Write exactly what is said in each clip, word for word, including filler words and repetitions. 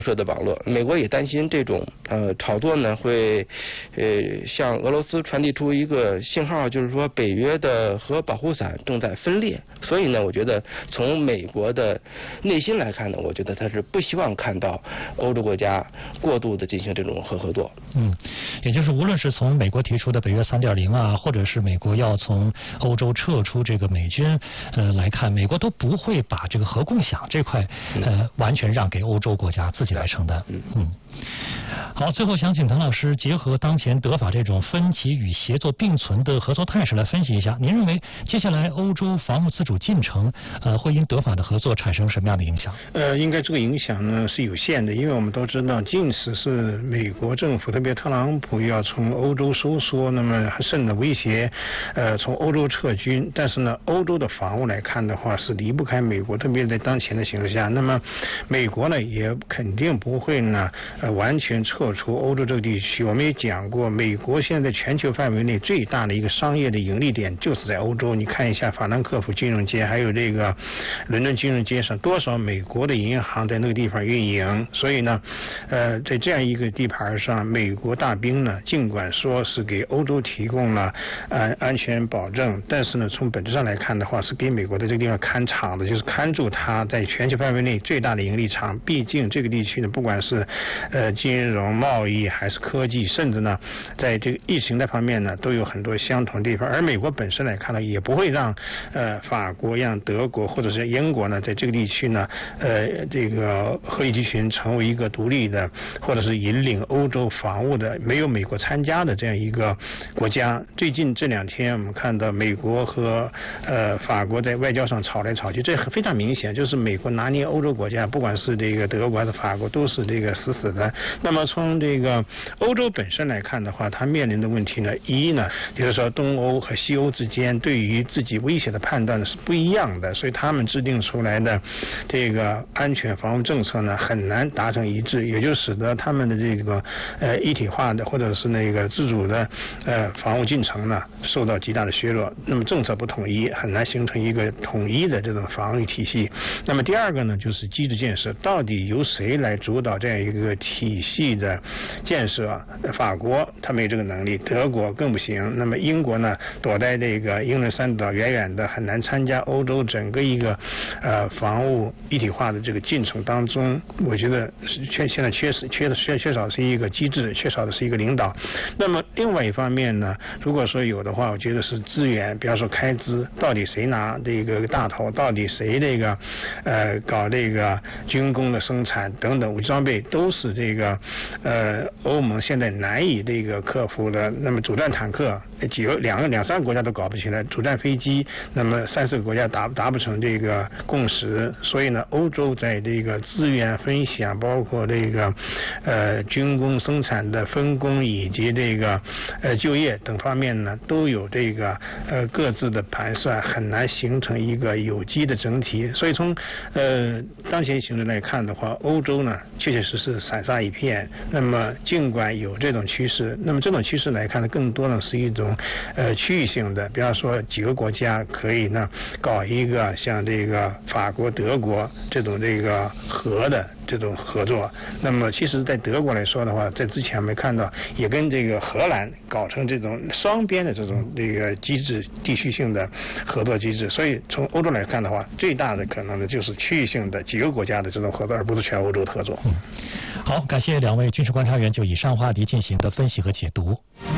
社的网络，美国也担心这种呃炒作呢会呃向俄罗斯传递出一个信号，就是说北约的核保护伞正在分裂。所以呢，我觉得从美国的内心来看呢，我觉得他是不希望看到欧洲国家过度的进行这种核合作。 嗯，也就是无论是从美国提出的北约三点零啊，或者是美国要从欧洲撤出这个美军呃来看，美国都不会把这个核共享这块呃完全让给欧洲国家自己来承担。嗯嗯。好，最后想请滕老师结合当前德法这种分歧与协作并存的合作态势来分析一下，您认为接下来欧洲防务自主进程呃会因德法的合作产生什么样的影响？ 呃，应该这个影响呢是有限的，因为我们都知道，即使是美国政府，特别特朗普要从欧洲收缩，那么甚至威胁呃从欧洲撤军，但是呢，欧洲的防务来看的话是离不开美国，特别在当前的形势下，那么美国呢也肯定不会呢呃完全撤出欧洲这个地区。我们也讲过，美国现在全球范围内最大的一个商业的盈利点就是在欧洲。你看一下法兰克福金融街，还有这个伦敦金融街上，多少美国的银行在那个地方运营。所以呢，呃，在这样一个地盘上，美国大兵呢，尽管说是给欧洲提供了呃安全保证，但是呢，从本质上来看的话，是给美国在这个地方看场的，就是看住它在全球范围内最大的盈利场。毕竟这个地区呢，不管是呃金融、贸易还是科技，甚至呢，在这个意识形态方面呢，都有很多相同的地方。而美国本身来看呢，也不会让呃法国、让德国或者是英国呢，在这个地区呢，呃这个鹤立鸡群，成为一个独立的或者是引领欧洲防务的没有美国参加的这样一个国家。最近这两天我们看到美国和呃法国在外交上吵来吵去，这非常明显，就是美国拿捏欧洲国家，不管是这个德国还是法国，都是这个死死的。那么从这个欧洲本身来看的话，它面临的问题呢，一呢，就是说东欧和西欧之间对于自己威胁的判断是不一样的，所以他们制定出来的这个安全防务政策呢，很难达成一致，也就使得他们的这个呃一体化的或者是那个自主的呃防务进程呢，受到极大的削弱。那么政策不统一，很难形成一个统一的这种防御体系。那么第二个呢，就是机制建设，到底由谁来主导这样一个体系的建设？法国他没有这个能力，德国更不行。那么英国呢，躲在这个英伦三岛远远的，很难参加欧洲整个一个呃防务一体化的这个进程当中。我觉得缺现在缺失缺的缺缺少是一个机制，缺少的是一个领导。那么另外一方面呢，如果说有的话，我觉得是资源，比方说开支，到底谁拿这个大头，到底谁这个呃搞这个军工的生产等等武器装备，都是这个呃欧盟现在难以这个克服的。那么主战坦克几个两个两三个国家都搞不起来，主战飞机那么三四个国家达达不成这个共识。所以呢，欧洲在这个资源分享，包括这个呃军工生产的分工以及这个呃就业等方面呢，都有这个呃各自的盘算，很难形成一个有机的整体。所以从呃当前形势来看的话，欧洲呢确确实实散沙一片。那么尽管有这种趋势，那么这种趋势来看呢，更多呢是一种呃区域性的，比方说几个国家可以呢搞一个像这个法国、德国这种这个核的这种合作。那么其实在德国来说的话，在之前我们看到也跟这个荷兰搞成这种双边的这种这个机制，地区性的合作机制。所以从欧洲来看的话，最大的可能的就是区域性的几个国家的这种合作，而不是全欧洲的合作。 嗯，好，感谢两位军事观察员就以上话题进行的分析和解读。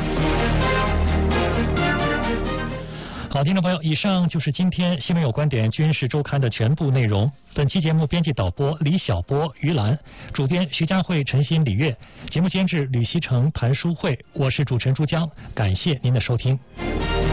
好，听众朋友，以上就是今天新闻有观点军事周刊的全部内容。本期节目编辑导播李晓波、于兰，主编徐佳慧、陈鑫、李月，节目监制吕锡成、谭淑慧，我是主持人朱江，感谢您的收听。